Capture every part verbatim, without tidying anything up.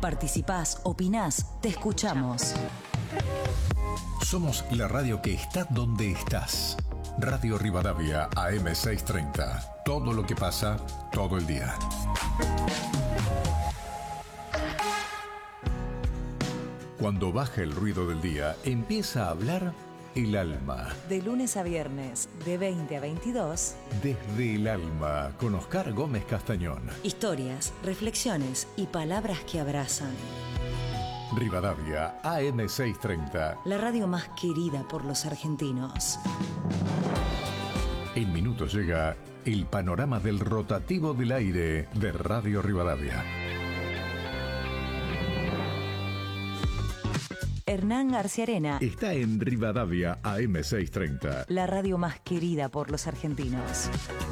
Participás, opinás, te escuchamos. Somos la radio que está donde estás. Radio Rivadavia A M seiscientos treinta. Todo lo que pasa, todo el día. Cuando baja el ruido del día, empieza a hablar el alma. De lunes a viernes, de veinte a veintidós. Desde el alma, con Oscar Gómez Castañón. Historias, reflexiones y palabras que abrazan. Rivadavia A M seiscientos treinta. La radio más querida por los argentinos. En minutos llega el panorama del rotativo del aire de Radio Rivadavia. Hernán García Arena está en Rivadavia A M seiscientos treinta. La radio más querida por los argentinos.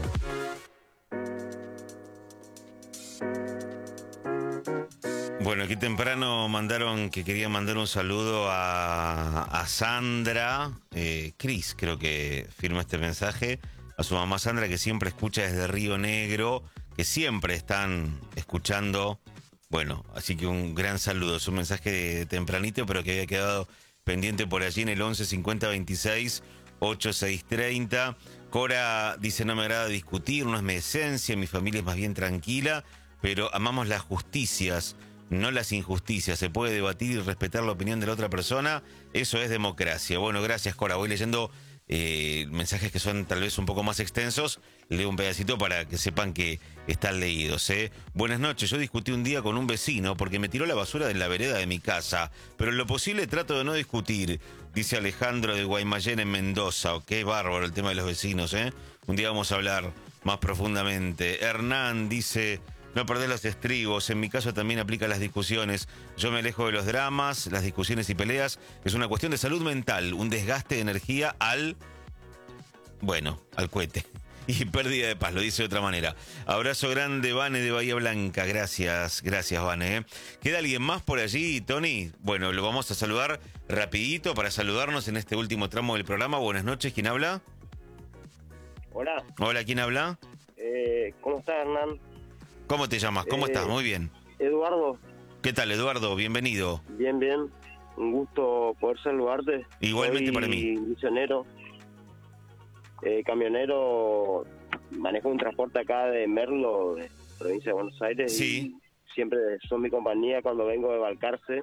Bueno, aquí temprano mandaron que querían mandar un saludo a, a Sandra, eh, Cris creo que firmó este mensaje, a su mamá Sandra, que siempre escucha desde Río Negro, que siempre están escuchando. Bueno, así que un gran saludo. Es un mensaje de tempranito, pero que había quedado pendiente por allí en el once cincuenta veintiséis ochenta y seis treinta. Cora dice: no me agrada discutir, no es mi esencia, mi familia es más bien tranquila, pero amamos las justicias, no las injusticias. Se puede debatir y respetar la opinión de la otra persona, eso es democracia. Bueno, gracias, Cora. Voy leyendo eh, mensajes que son tal vez un poco más extensos. Leo un pedacito para que sepan que están leídos, ¿eh? Buenas noches. Yo discutí un día con un vecino porque me tiró la basura de la vereda de mi casa, pero en lo posible trato de no discutir, dice Alejandro de Guaymallén en Mendoza. Oh, qué bárbaro el tema de los vecinos, ¿eh? Un día vamos a hablar más profundamente. Hernán dice: no perdés los estribos, en mi caso también aplica las discusiones. Yo me alejo de los dramas, las discusiones y peleas. Es una cuestión de salud mental, un desgaste de energía al... bueno, al cohete. Y pérdida de paz, lo dice de otra manera. Abrazo grande, Vane de Bahía Blanca. Gracias, gracias, Vane. ¿eh? ¿Queda alguien más por allí, Tony? Bueno, lo vamos a saludar rapidito para saludarnos en este último tramo del programa. Buenas noches, ¿quién habla? Hola. Hola, ¿quién habla? Eh, ¿Cómo estás, Hernán? ¿Cómo te llamas? ¿Cómo eh, estás? Muy bien. Eduardo. ¿Qué tal, Eduardo? Bienvenido. Bien, bien. Un gusto poder saludarte. Igualmente. Soy para mí. Misionero, eh, camionero, manejo un transporte acá de Merlo, de provincia de Buenos Aires. Sí. Y siempre son mi compañía cuando vengo de Balcarce,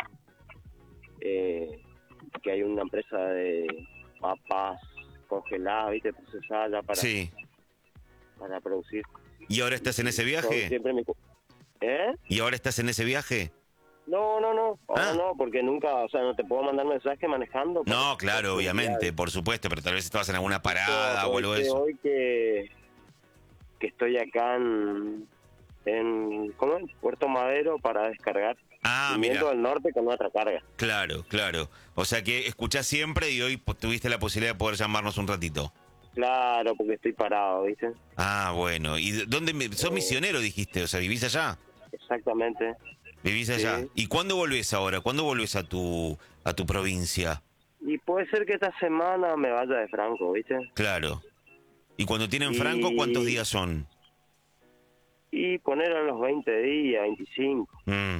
eh, que hay una empresa de papas congeladas, ¿viste? Procesadas ya para, sí. para producir. ¿Y ahora estás en ese viaje? Siempre mi... ¿Eh? ¿Y ahora estás en ese viaje? No, no, no, ahora ah. no, porque nunca, o sea, no te puedo mandar mensaje manejando. No, claro, obviamente, por supuesto, pero tal vez estabas en alguna parada hoy, o algo de eso. Hoy que, que estoy acá en, en ¿cómo es? Puerto Madero para descargar. Ah, Viniendo mira. del norte con otra carga. Claro, claro. O sea que escuchás siempre y hoy pues, tuviste la posibilidad de poder llamarnos un ratito. Claro, porque estoy parado, ¿viste? Ah, bueno. ¿Y dónde me... sos misionero, dijiste? O sea, ¿vivís allá? Exactamente. ¿Vivís allá? Sí. ¿Y cuándo volvés ahora? ¿Cuándo volvés a tu a tu provincia? Y puede ser que esta semana me vaya de Franco, ¿viste? Claro. ¿Y cuando tienen y... Franco, cuántos días son? Y poner a los veinte días, veinticinco. Mm.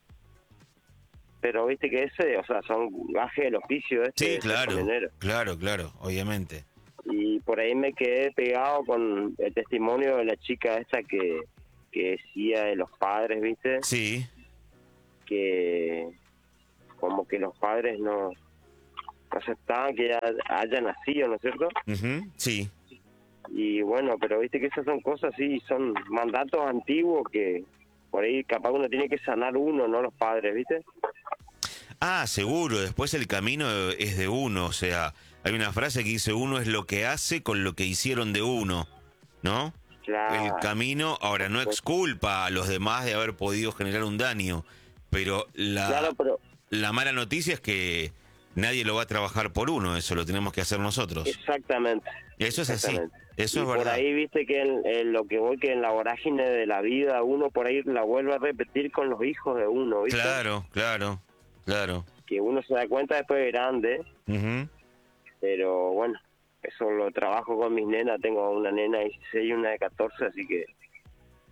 Pero viste que ese, o sea, son gajes del oficio este. Sí, claro, claro, claro, obviamente. Y por ahí me quedé pegado con el testimonio de la chica esta que, que decía de los padres, ¿viste? Sí. Que como que los padres no, no aceptaban que ella haya nacido, ¿no es cierto? Uh-huh. Sí. Y bueno, pero viste que esas son cosas, sí, son mandatos antiguos que por ahí capaz uno tiene que sanar uno, no los padres, ¿viste? Ah, seguro, después el camino es de uno, o sea, hay una frase que dice: uno es lo que hace con lo que hicieron de uno, ¿no? Claro. El camino, ahora, no exculpa a los demás de haber podido generar un daño, pero la, claro, pero... la mala noticia es que nadie lo va a trabajar por uno, eso lo tenemos que hacer nosotros. Exactamente. Eso es así, eso y es verdad. Por ahí viste que en, en lo que voy, que en la vorágine de la vida uno por ahí la vuelve a repetir con los hijos de uno, ¿viste? Claro, claro, claro. Que uno se da cuenta después de grande, uh-huh. Pero bueno, eso lo trabajo con mis nenas, tengo una nena de dieciséis y una de catorce, así que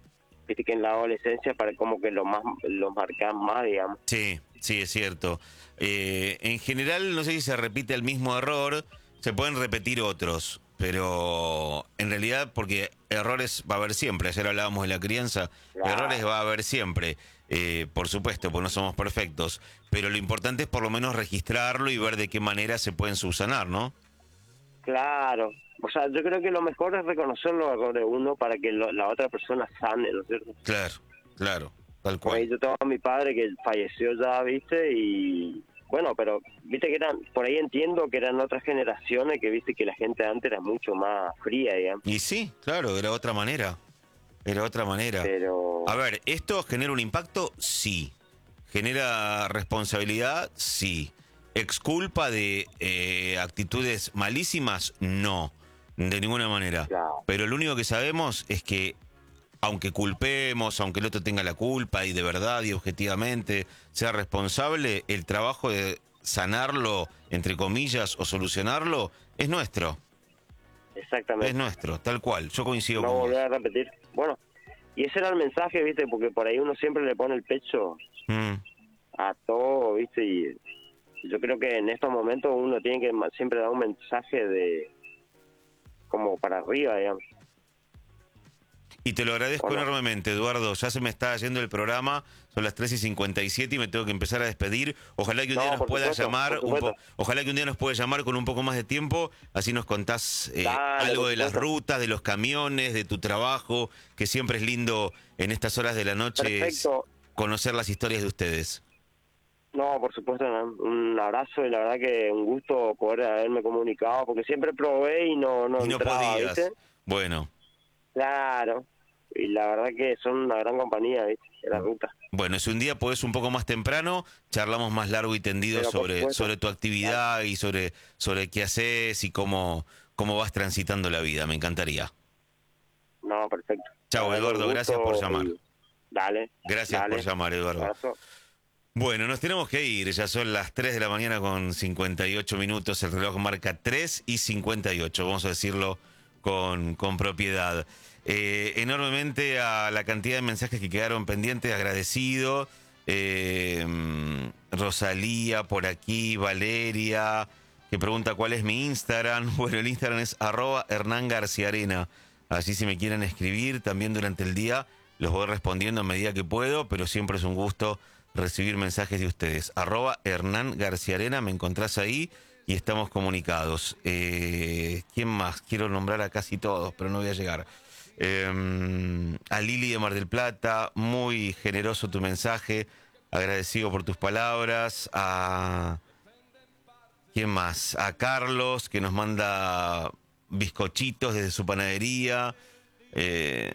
viste que en la adolescencia para como que lo más los marcas más, digamos. Sí, sí, es cierto. Eh, en general, no sé si se repite el mismo error, se pueden repetir otros, pero en realidad, porque errores va a haber siempre, ayer hablábamos de la crianza, Claro. errores va a haber siempre, eh, por supuesto, pues no somos perfectos, pero lo importante es por lo menos registrarlo y ver de qué manera se pueden subsanar, ¿no? Claro. O sea, yo creo que lo mejor es reconocer los errores de uno para que lo- la otra persona sane, ¿no es cierto? Claro, claro, tal Por ahí cual. yo tengo a mi padre que falleció ya, viste, y bueno, pero viste que eran, por ahí entiendo que eran otras generaciones, que viste que la gente antes era mucho más fría, digamos. Y sí, claro, era otra manera, era otra manera. Pero A ver, ¿esto genera un impacto? Sí. ¿Genera responsabilidad? Sí. ¿Exculpa de eh, actitudes malísimas? No, de ninguna manera. Claro. Pero lo único que sabemos es que, aunque culpemos, aunque el otro tenga la culpa y de verdad y objetivamente sea responsable, el trabajo de sanarlo, entre comillas, o solucionarlo, es nuestro. exactamente. Es nuestro, tal cual. Yo coincido No con vos. volver a repetir. Bueno, y ese era el mensaje, viste, porque por ahí uno siempre le pone el pecho Mm. a todo, viste, y yo creo que en estos momentos uno tiene que ma- siempre dar un mensaje de como para arriba, digamos. Y te lo agradezco Hola. enormemente, Eduardo. Ya se me está yendo el programa, son las tres y cincuenta y siete y me tengo que empezar a despedir. Ojalá que un No, día nos por pueda supuesto, llamar, por un po- supuesto. ojalá que un día nos pueda llamar con un poco más de tiempo, así nos contás eh, Dale, algo por de las supuesto. rutas, de los camiones, de tu trabajo, que siempre es lindo en estas horas de la noche Perfecto. conocer las historias de ustedes. No, por supuesto, no. Un abrazo y la verdad que un gusto poder haberme comunicado, porque siempre probé y no, no y no entraba, podías. ¿viste? Bueno, Claro. Y la verdad que son una gran compañía, ¿viste? De la ruta. bueno, si un día podés un poco más temprano, charlamos más largo y tendido Pero por sobre, supuesto. sobre tu actividad y sobre, sobre qué haces y cómo, cómo vas transitando la vida. Me encantaría. No, perfecto. Chao, Dale, Eduardo, un gracias por llamar. y- Dale. Gracias dale. por llamar, Eduardo. Abrazo. Bueno, nos tenemos que ir. Ya son las tres de la mañana con cincuenta y ocho minutos. El reloj marca tres y cincuenta y ocho. Vamos a decirlo con, con propiedad. Eh, enormemente a la cantidad de mensajes que quedaron pendientes. Agradecido. Eh, Rosalía por aquí. Valeria, que pregunta cuál es mi Instagram. Bueno, el Instagram es arroba Hernán García Arena. Allí si me quieren escribir también durante el día, los voy respondiendo a medida que puedo, pero siempre es un gusto recibir mensajes de ustedes. Arroba Hernán García Arena, me encontrás ahí y estamos comunicados. Eh, ¿Quién más? Quiero nombrar a casi todos, pero no voy a llegar. Eh, a Lili de Mar del Plata, muy generoso tu mensaje, agradecido por tus palabras. A ¿quién más? A Carlos, que nos manda bizcochitos desde su panadería. Eh,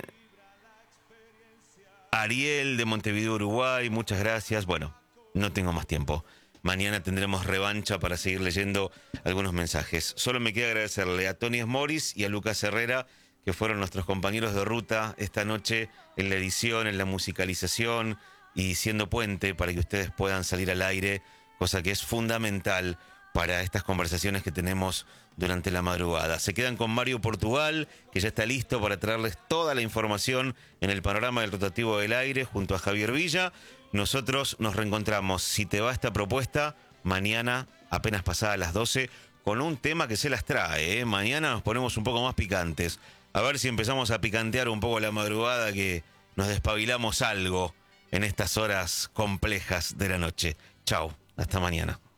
Ariel de Montevideo, Uruguay, muchas gracias. Bueno, no tengo más tiempo. Mañana tendremos revancha para seguir leyendo algunos mensajes. Solo me queda agradecerle a Tony Morris y a Lucas Herrera, que fueron nuestros compañeros de ruta esta noche en la edición, en la musicalización y siendo puente para que ustedes puedan salir al aire, cosa que es fundamental para estas conversaciones que tenemos durante la madrugada. Se quedan con Mario Portugal, que ya está listo para traerles toda la información en el panorama del rotativo del aire junto a Javier Villa. Nosotros nos reencontramos, si te va esta propuesta, mañana, apenas pasadas las doce, con un tema que se las trae, ¿eh? Mañana nos ponemos un poco más picantes. A ver si empezamos a picantear un poco la madrugada, que nos despabilamos algo en estas horas complejas de la noche. Chau, hasta mañana.